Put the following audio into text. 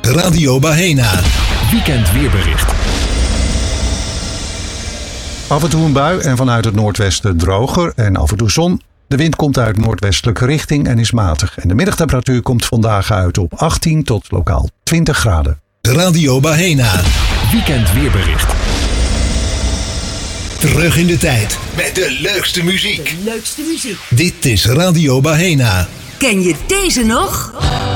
Radio Bahena. Weekend weerbericht. Af en toe een bui en vanuit het noordwesten droger en af en toe zon. De wind komt uit noordwestelijke richting en is matig. En de middagtemperatuur komt vandaag uit op 18 tot lokaal 20 graden. Radio Bahena. Weekend weerbericht. Terug in de tijd met de leukste muziek. De leukste muziek. Dit is Radio Bahena. Ken je deze nog?